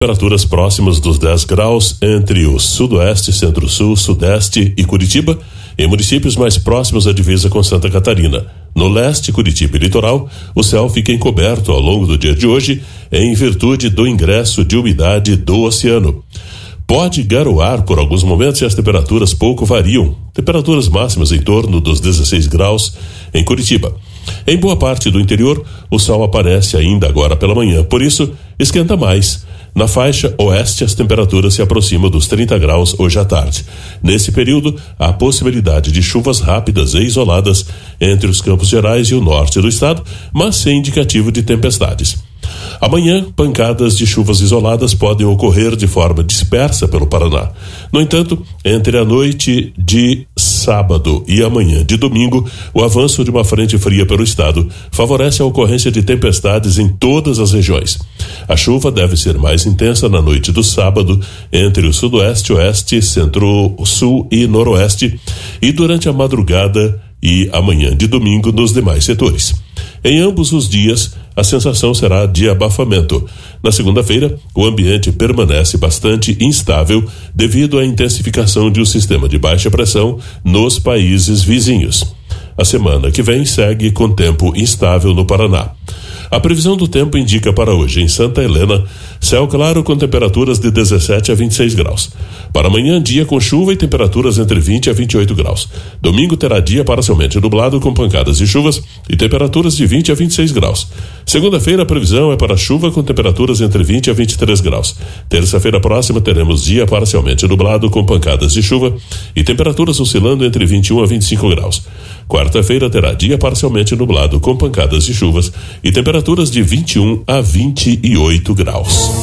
Temperaturas próximas dos 10 graus entre o sudoeste, centro-sul, sudeste e Curitiba, em municípios mais próximos à divisa com Santa Catarina. No leste, Curitiba e litoral, o céu fica encoberto ao longo do dia de hoje, em virtude do ingresso de umidade do oceano. Pode garoar por alguns momentos e as temperaturas pouco variam. Temperaturas máximas em torno dos 16 graus em Curitiba. Em boa parte do interior, o sol aparece ainda agora pela manhã, por isso esquenta mais. Na faixa oeste, as temperaturas se aproximam dos 30 graus hoje à tarde. Nesse período, há possibilidade de chuvas rápidas e isoladas entre os Campos Gerais e o norte do estado, mas sem indicativo de tempestades. Amanhã, pancadas de chuvas isoladas podem ocorrer de forma dispersa pelo Paraná. No entanto, entre a noite de sábado e amanhã de domingo, o avanço de uma frente fria pelo estado favorece a ocorrência de tempestades em todas as regiões. A chuva deve ser mais intensa na noite do sábado entre o sudoeste, oeste, centro-sul e noroeste e durante a madrugada e amanhã de domingo nos demais setores. Em ambos os dias, a sensação será de abafamento. Na segunda-feira, o ambiente permanece bastante instável devido à intensificação de um sistema de baixa pressão nos países vizinhos. A semana que vem segue com tempo instável no Paraná. A previsão do tempo indica para hoje, em Santa Helena, céu claro com temperaturas de 17 a 26 graus. Para amanhã, dia com chuva e temperaturas entre 20 a 28 graus. Domingo terá dia parcialmente nublado com pancadas de chuvas e temperaturas de 20 a 26 graus. Segunda-feira, a previsão é para chuva com temperaturas entre 20 a 23 graus. Terça-feira próxima, teremos dia parcialmente nublado com pancadas de chuva e temperaturas oscilando entre 21 a 25 graus. Quarta-feira terá dia parcialmente nublado com pancadas de chuvas e temperaturas de 21 a 28 graus.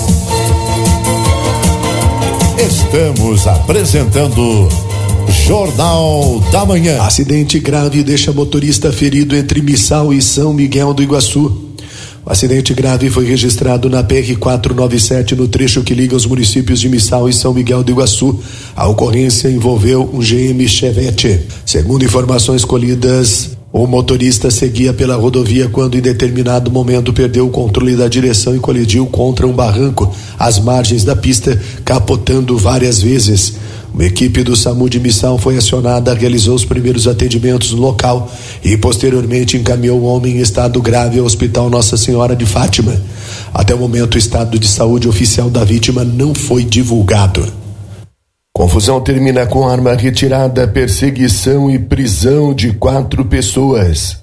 Estamos apresentando Jornal da Manhã. Acidente grave deixa motorista ferido entre Missal e São Miguel do Iguaçu. O acidente grave foi registrado na PR-497 no trecho que liga os municípios de Missal e São Miguel do Iguaçu. A ocorrência envolveu um GM Chevette. Segundo informações colhidas, o motorista seguia pela rodovia quando em determinado momento perdeu o controle da direção e colidiu contra um barranco às margens da pista, capotando várias vezes. Uma equipe do SAMU de Missal foi acionada, realizou os primeiros atendimentos no local e posteriormente encaminhou o homem em estado grave ao Hospital Nossa Senhora de Fátima. Até o momento, o estado de saúde oficial da vítima não foi divulgado. Confusão termina com arma retirada, perseguição e prisão de 4 pessoas.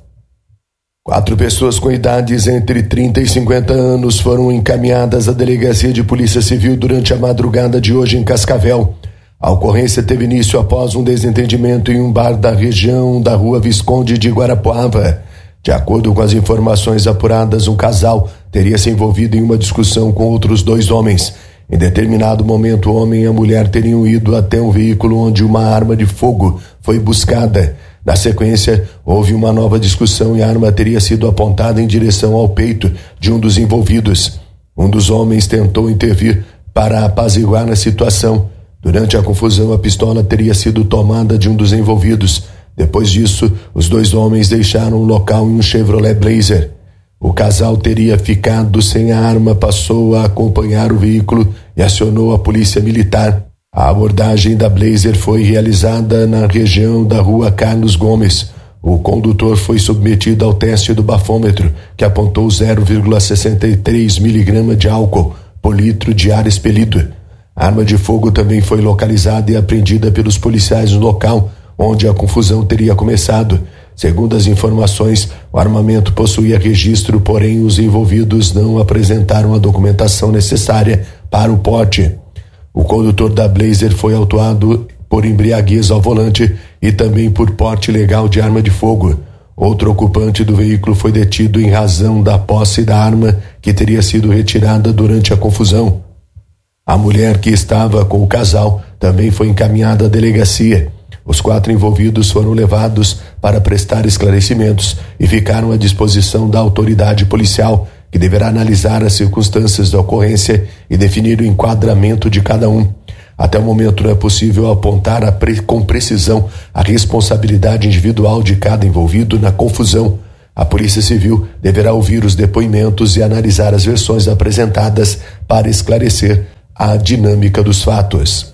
4 pessoas com idades entre 30 e 50 anos foram encaminhadas à Delegacia de Polícia Civil durante a madrugada de hoje em Cascavel. A ocorrência teve início após um desentendimento em um bar da região da Rua Visconde de Guarapuava. De acordo com as informações apuradas, um casal teria se envolvido em uma discussão com outros 2 homens. Em determinado momento, o homem e a mulher teriam ido até um veículo onde uma arma de fogo foi buscada. Na sequência, houve uma nova discussão e a arma teria sido apontada em direção ao peito de um dos envolvidos. Um dos homens tentou intervir para apaziguar a situação. Durante a confusão, a pistola teria sido tomada de um dos envolvidos. Depois disso, os 2 homens deixaram o local em um Chevrolet Blazer. O casal teria ficado sem a arma, passou a acompanhar o veículo e acionou a polícia militar. A abordagem da Blazer foi realizada na região da Rua Carlos Gomes. O condutor foi submetido ao teste do bafômetro, que apontou 0,63 miligrama de álcool por litro de ar expelido. A arma de fogo também foi localizada e apreendida pelos policiais no local onde a confusão teria começado. Segundo as informações, o armamento possuía registro, porém os envolvidos não apresentaram a documentação necessária para o porte. O condutor da Blazer foi autuado por embriaguez ao volante e também por porte ilegal de arma de fogo. Outro ocupante do veículo foi detido em razão da posse da arma que teria sido retirada durante a confusão. A mulher que estava com o casal também foi encaminhada à delegacia. Os 4 envolvidos foram levados para prestar esclarecimentos e ficaram à disposição da autoridade policial, que deverá analisar as circunstâncias da ocorrência e definir o enquadramento de cada um. Até o momento não é possível apontar com precisão a responsabilidade individual de cada envolvido na confusão. A Polícia Civil deverá ouvir os depoimentos e analisar as versões apresentadas para esclarecer a dinâmica dos fatos.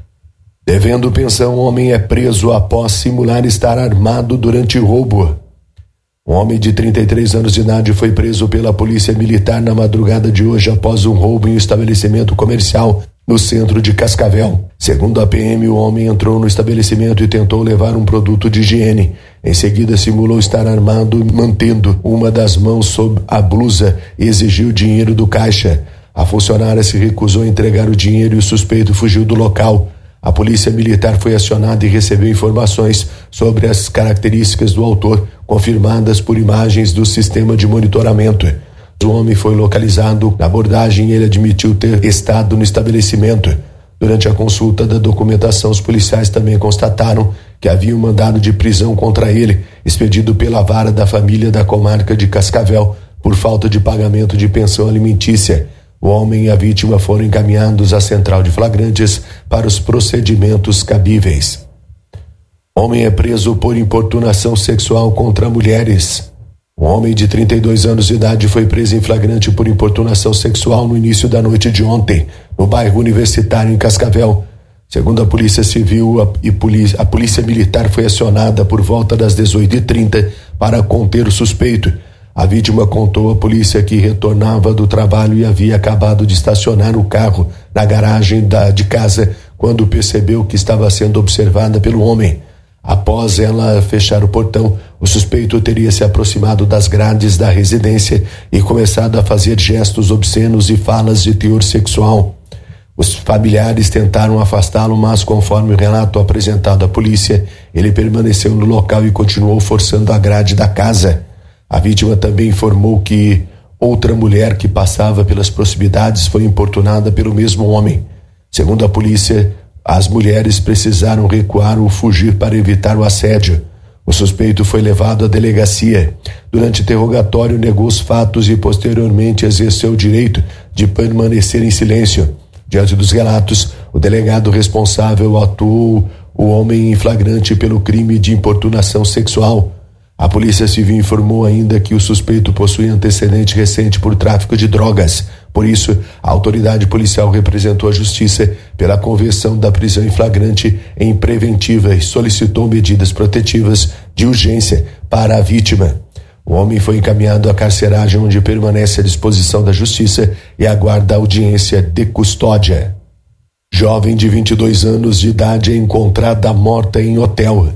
Devendo pensão, homem é preso após simular estar armado durante roubo. Um homem de 33 anos de idade foi preso pela Polícia Militar na madrugada de hoje após um roubo em um estabelecimento comercial no centro de Cascavel. Segundo a PM, o homem entrou no estabelecimento e tentou levar um produto de higiene. Em seguida, simulou estar armado, mantendo uma das mãos sob a blusa e exigiu dinheiro do caixa. A funcionária se recusou a entregar o dinheiro e o suspeito fugiu do local. A Polícia Militar foi acionada e recebeu informações sobre as características do autor, confirmadas por imagens do sistema de monitoramento. O homem foi localizado. Na abordagem, ele admitiu ter estado no estabelecimento. Durante a consulta da documentação, os policiais também constataram que havia um mandado de prisão contra ele, expedido pela Vara da Família da comarca de Cascavel, por falta de pagamento de pensão alimentícia. O homem e a vítima foram encaminhados à central de flagrantes para os procedimentos cabíveis. Homem é preso por importunação sexual contra mulheres. Um homem de 32 anos de idade foi preso em flagrante por importunação sexual no início da noite de ontem, no bairro Universitário, em Cascavel. Segundo a Polícia Civil, a Polícia Militar foi acionada por volta das 18h30 para conter o suspeito. A vítima contou à polícia que retornava do trabalho e havia acabado de estacionar o carro na garagem de casa quando percebeu que estava sendo observada pelo homem. Após ela fechar o portão, o suspeito teria se aproximado das grades da residência e começado a fazer gestos obscenos e falas de teor sexual. Os familiares tentaram afastá-lo, mas, conforme o relato apresentado à polícia, ele permaneceu no local e continuou forçando a grade da casa. A vítima também informou que outra mulher que passava pelas proximidades foi importunada pelo mesmo homem. Segundo a polícia, as mulheres precisaram recuar ou fugir para evitar o assédio. O suspeito foi levado à delegacia. Durante o interrogatório, negou os fatos e posteriormente exerceu o direito de permanecer em silêncio. Diante dos relatos, o delegado responsável atuou o homem em flagrante pelo crime de importunação sexual. A Polícia Civil informou ainda que o suspeito possui antecedente recente por tráfico de drogas. Por isso, a autoridade policial representou a Justiça pela conversão da prisão em flagrante em preventiva e solicitou medidas protetivas de urgência para a vítima. O homem foi encaminhado à carceragem, onde permanece à disposição da Justiça e aguarda a audiência de custódia. Jovem de 22 anos de idade é encontrada morta em hotel.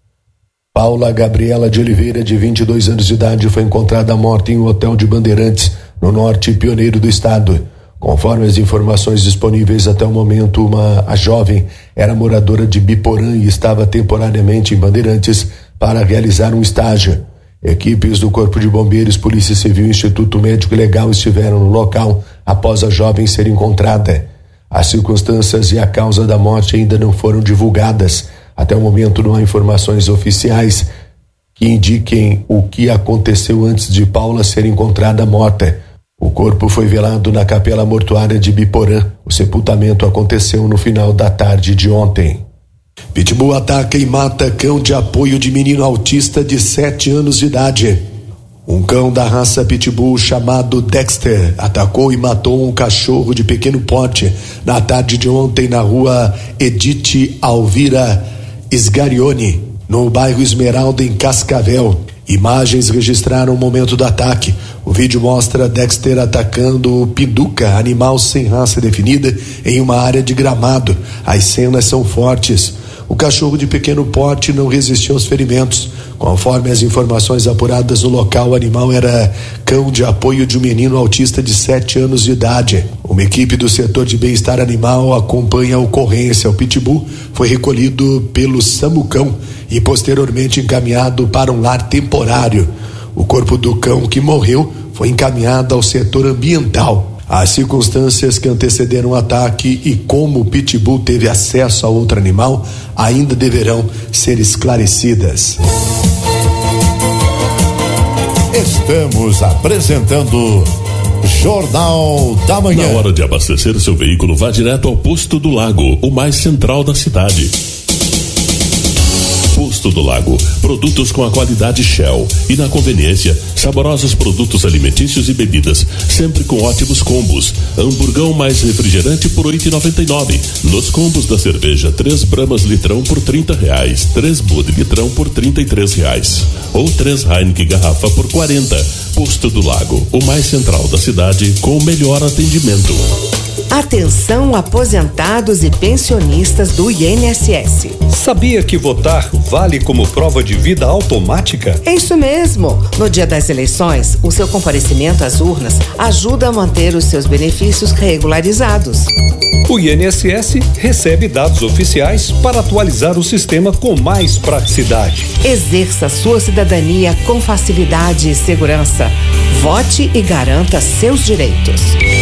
Paula Gabriela de Oliveira, de 22 anos de idade, foi encontrada morta em um hotel de Bandeirantes, no norte pioneiro do estado. Conforme as informações disponíveis até o momento, a jovem era moradora de Biporã e estava temporariamente em Bandeirantes para realizar um estágio. Equipes do Corpo de Bombeiros, Polícia Civil e Instituto Médico Legal estiveram no local após a jovem ser encontrada. As circunstâncias e a causa da morte ainda não foram divulgadas. Até o momento não há informações oficiais que indiquem o que aconteceu antes de Paula ser encontrada morta. O corpo foi velado na capela mortuária de Biporã. O sepultamento aconteceu no final da tarde de ontem. Pitbull ataca e mata cão de apoio de menino autista de 7 anos de idade. Um cão da raça Pitbull chamado Dexter atacou e matou um cachorro de pequeno porte na tarde de ontem na rua Edith Alvira Sgarioni, no bairro Esmeralda, em Cascavel. Imagens registraram o momento do ataque. O vídeo mostra Dexter atacando o Pinduca, animal sem raça definida, em uma área de gramado. As cenas são fortes. O cachorro de pequeno porte não resistiu aos ferimentos. Conforme as informações apuradas no local, o animal era cão de apoio de um menino autista de 7 anos de idade. Uma equipe do setor de bem-estar animal acompanha a ocorrência. O Pitbull foi recolhido pelo SAMUCão e posteriormente encaminhado para um lar temporário. O corpo do cão que morreu foi encaminhado ao setor ambiental. As circunstâncias que antecederam o ataque e como o Pitbull teve acesso a outro animal ainda deverão ser esclarecidas. Estamos apresentando Jornal da Manhã. Na hora de abastecer seu veículo, vá direto ao Posto do Lago, o mais central da cidade. Posto Posto do Lago, produtos com a qualidade Shell e na conveniência, saborosos produtos alimentícios e bebidas, sempre com ótimos combos. Hamburgão mais refrigerante por R$8,99. Nos combos da cerveja, 3 Bramas litrão por R$30, 3 Bud litrão por R$33 ou 3 Heineken garrafa por R$40. Posto do Lago, o mais central da cidade com o melhor atendimento. Atenção aposentados e pensionistas do INSS. Sabia que votar vale como prova de vida automática? É isso mesmo. No dia das eleições, o seu comparecimento às urnas ajuda a manter os seus benefícios regularizados. O INSS recebe dados oficiais para atualizar o sistema com mais praticidade. Exerça sua cidadania com facilidade e segurança. Vote e garanta seus direitos.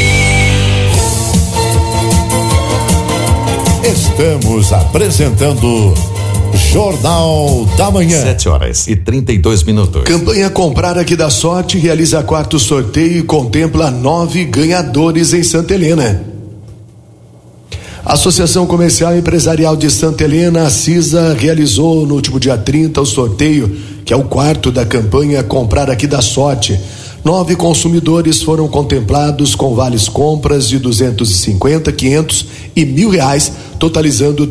Estamos apresentando Jornal da Manhã. 7h32. Campanha Comprar Aqui da Sorte realiza 4º sorteio e contempla 9 ganhadores em Santa Helena. A Associação Comercial e Empresarial de Santa Helena, a CISA, realizou no último dia 30 o sorteio, que é o 4º da campanha Comprar Aqui da Sorte. 9 consumidores foram contemplados com vales compras de R$250, R$500 e R$1.000, totalizando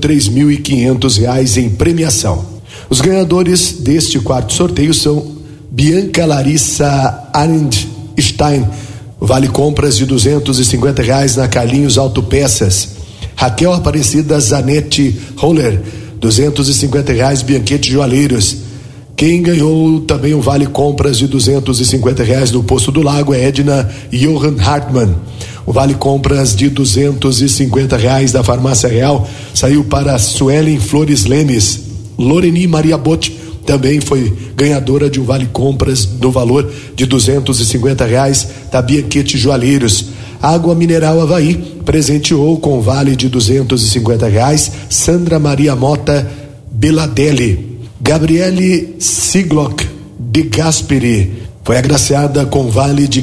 R$3.500 em premiação. Os ganhadores deste 4º sorteio são Bianca Larissa Arnstein, vale compras de R$250 na Carlinhos Autopeças. Raquel Aparecida Zanetti Roller, R$250 Bianquete Joalheiros. Quem ganhou também um vale compras de R$250 no Posto do Lago é Edna Johan Hartmann. O vale compras de R$250 da Farmácia Real saiu para Suelen Flores Lemes. Loreni Maria Botti também foi ganhadora de um vale compras no valor de R$250 da Bianquete Joalheiros. Água Mineral Havaí presenteou com vale de R$250 Sandra Maria Mota Beladelli. Gabriele Siglock de Gasperi foi agraciada com vale de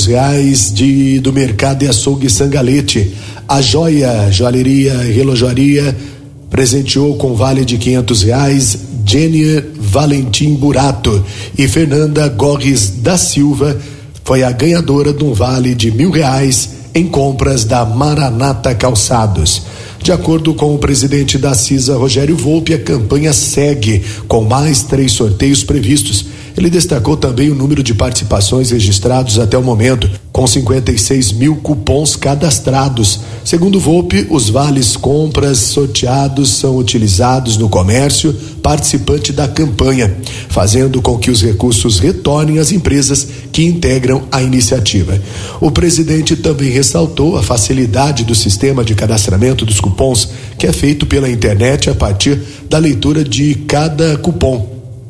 R$500 do Mercado e Açougue Sangalete. A Joalheria e Relojoaria presenteou com vale de R$500 Jennifer Valentim Burato. E Fernanda Gorres da Silva foi a ganhadora de um vale de R$1.000 em compras da Maranata Calçados. De acordo com o presidente da CISA, Rogério Volpe, a campanha segue com mais 3 sorteios previstos. Ele destacou também o número de participações registrados até o momento, com 56 mil cupons cadastrados. Segundo Volpe, os vales compras sorteados são utilizados no comércio participante da campanha, fazendo com que os recursos retornem às empresas que integram a iniciativa. O presidente também ressaltou a facilidade do sistema de cadastramento dos cupons, que é feito pela internet a partir da leitura de cada cupom.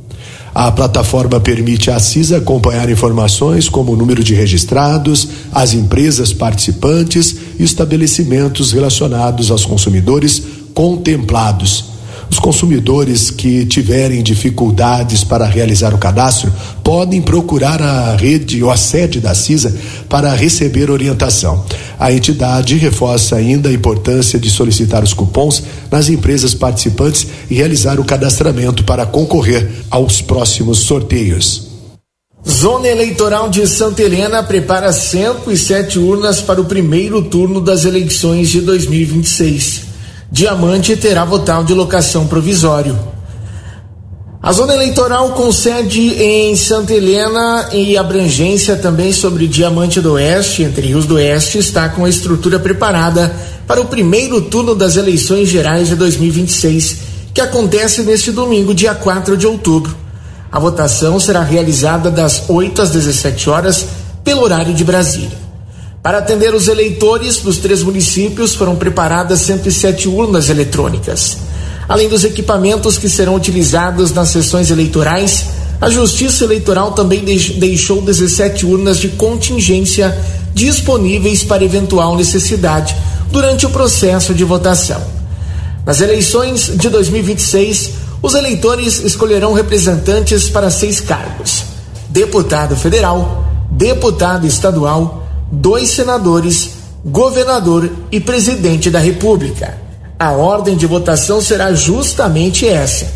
A plataforma permite à CISA acompanhar informações como o número de registrados, as empresas participantes e estabelecimentos relacionados aos consumidores contemplados. Os consumidores que tiverem dificuldades para realizar o cadastro podem procurar a rede ou a sede da CISA para receber orientação. A entidade reforça ainda a importância de solicitar os cupons nas empresas participantes e realizar o cadastramento para concorrer aos próximos sorteios. Zona Eleitoral de Santa Helena prepara 107 urnas para o primeiro turno das eleições de 2026. Diamante terá votal de locação provisório. A Zona Eleitoral com sede em Santa Helena e abrangência também sobre Diamante do Oeste, entre Rios do Oeste, está com a estrutura preparada para o primeiro turno das eleições gerais de 2026, que acontece neste domingo, dia 4 de outubro. A votação será realizada das 8 às 17 horas, pelo horário de Brasília. Para atender os eleitores dos 3 municípios, foram preparadas 107 urnas eletrônicas. Além dos equipamentos que serão utilizados nas sessões eleitorais, a Justiça Eleitoral também deixou 17 urnas de contingência disponíveis para eventual necessidade durante o processo de votação. Nas eleições de 2026, os eleitores escolherão representantes para 6 cargos: deputado federal, deputado estadual, 2 senadores, governador e presidente da República. A ordem de votação será justamente essa: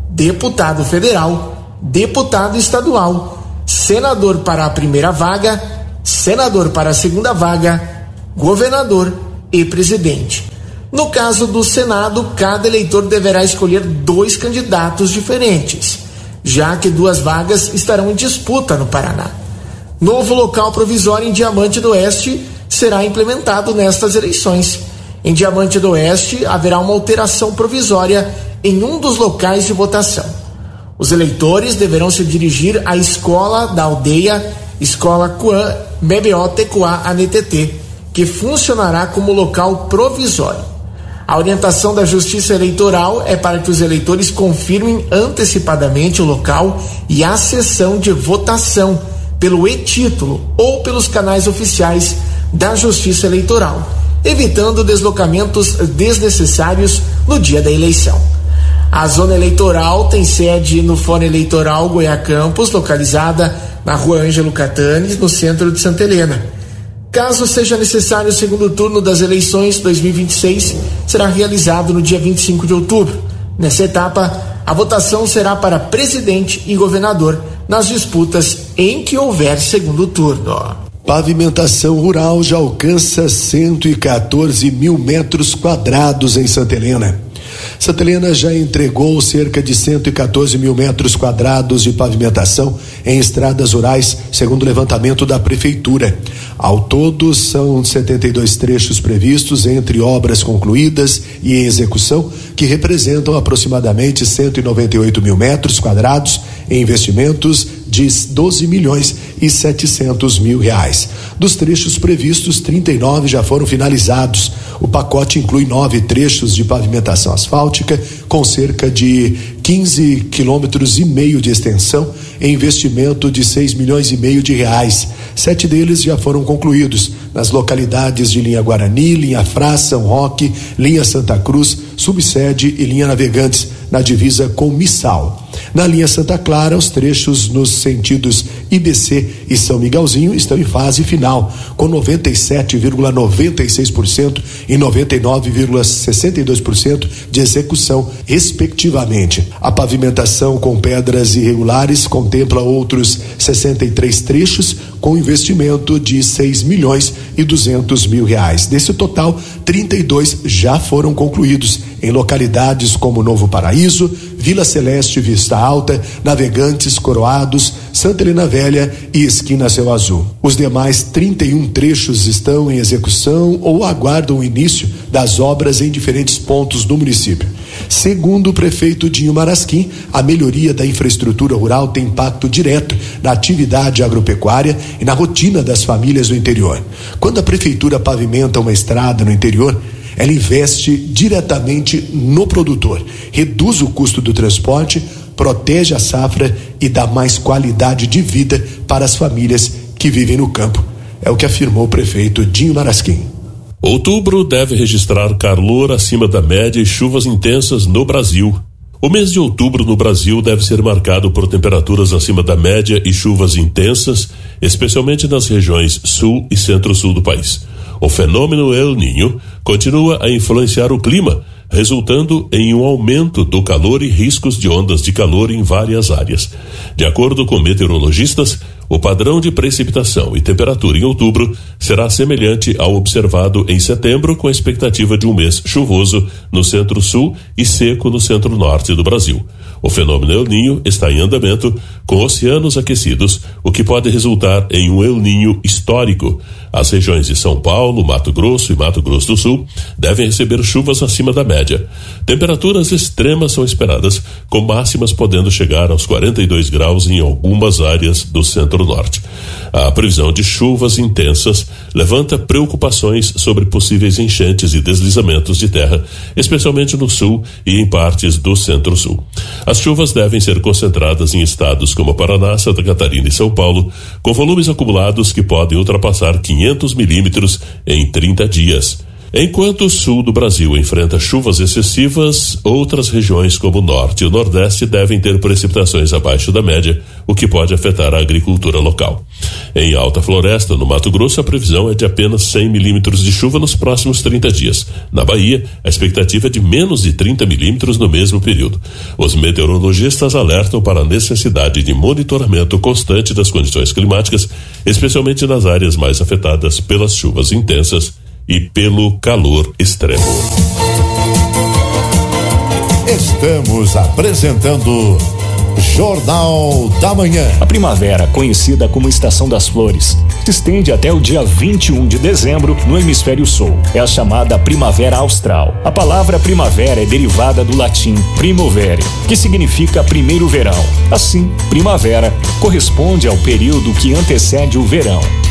deputado federal, deputado estadual, senador para a primeira vaga, senador para a segunda vaga, governador e presidente. No caso do Senado, cada eleitor deverá escolher 2 candidatos diferentes, já que 2 vagas estarão em disputa no Paraná. Novo local provisório em Diamante do Oeste será implementado nestas eleições. Em Diamante do Oeste, haverá uma alteração provisória em um dos locais de votação. Os eleitores deverão se dirigir à escola da aldeia, Escola Cuã Mebeotecuá Anetete, que funcionará como local provisório. A orientação da Justiça Eleitoral é para que os eleitores confirmem antecipadamente o local e a sessão de votação pelo e-título ou pelos canais oficiais da Justiça Eleitoral, evitando deslocamentos desnecessários no dia da eleição. A zona eleitoral tem sede no Fórum Eleitoral Goiacampos, localizada na Rua Ângelo Catanes, no centro de Santa Helena. Caso seja necessário, o segundo turno das eleições 2026 será realizado no dia 25 de outubro. Nessa etapa, a votação será para presidente e governador nas disputas em que houver segundo turno. Pavimentação rural já alcança 114 mil metros quadrados em Santa Helena. Santa Helena já entregou cerca de 114 mil metros quadrados de pavimentação em estradas rurais, segundo o levantamento da Prefeitura. Ao todo, são 72 trechos previstos entre obras concluídas e em execução, que representam aproximadamente 198 mil metros quadrados em investimentos de 12 milhões e 700 mil reais. Dos trechos previstos, 39 já foram finalizados. O pacote inclui 9 trechos de pavimentação asfáltica com cerca de 15 quilômetros e meio de extensão em investimento de 6 milhões e meio de reais. 7 deles já foram concluídos nas localidades de linha Guarani, linha Frá, São Roque, linha Santa Cruz, Subsede e linha Navegantes, na divisa com Missal. Na linha Santa Clara, os trechos nos sentidos IBC e São Miguelzinho estão em fase final, com 97,96% e 99,62% de execução, respectivamente. A pavimentação com pedras irregulares contempla outros 63 trechos com investimento de 6 milhões e 200 mil reais. Desse total, 32 já foram concluídos em localidades como Novo Paraíso, Vila Celeste, Vista Alta, Navegantes, Coroados, Santa Helena Velha e Esquina Céu Azul. Os demais 31 trechos estão em execução ou aguardam o início das obras em diferentes pontos do município. Segundo o prefeito Dinho Marasquim, a melhoria da infraestrutura rural tem impacto direto na atividade agropecuária e na rotina das famílias do interior. Quando a prefeitura pavimenta uma estrada no interior, ela investe diretamente no produtor, reduz o custo do transporte, protege a safra e dá mais qualidade de vida para as famílias que vivem no campo. É o que afirmou o prefeito Dinho Marasquim. Outubro deve registrar calor acima da média e chuvas intensas no Brasil. O mês de outubro no Brasil deve ser marcado por temperaturas acima da média e chuvas intensas, especialmente nas regiões sul e centro-sul do país. O fenômeno El Niño continua a influenciar o clima, resultando em um aumento do calor e riscos de ondas de calor em várias áreas. De acordo com meteorologistas, o padrão de precipitação e temperatura em outubro será semelhante ao observado em setembro, com a expectativa de um mês chuvoso no centro-sul e seco no centro-norte do Brasil. O fenômeno El Niño está em andamento, com oceanos aquecidos, o que pode resultar em um El Niño histórico. As regiões de São Paulo, Mato Grosso e Mato Grosso do Sul devem receber chuvas acima da média. Temperaturas extremas são esperadas, com máximas podendo chegar aos 42 graus em algumas áreas do centro-norte. A previsão de chuvas intensas levanta preocupações sobre possíveis enchentes e deslizamentos de terra, especialmente no sul e em partes do centro-sul. As chuvas devem ser concentradas em estados como Paraná, Santa Catarina e São Paulo, com volumes acumulados que podem ultrapassar 500 milímetros em 30 dias. Enquanto o sul do Brasil enfrenta chuvas excessivas, outras regiões como o norte e o nordeste devem ter precipitações abaixo da média, o que pode afetar a agricultura local. Em Alta Floresta, no Mato Grosso, a previsão é de apenas 100 milímetros de chuva nos próximos 30 dias. Na Bahia, a expectativa é de menos de 30 milímetros no mesmo período. Os meteorologistas alertam para a necessidade de monitoramento constante das condições climáticas, especialmente nas áreas mais afetadas pelas chuvas intensas e pelo calor extremo. Estamos apresentando Jornal da Manhã. A primavera, conhecida como Estação das Flores, se estende até o dia 21 de dezembro no hemisfério sul. É a chamada Primavera Austral. A palavra primavera é derivada do latim primovere, que significa primeiro verão. Assim, primavera corresponde ao período que antecede o verão.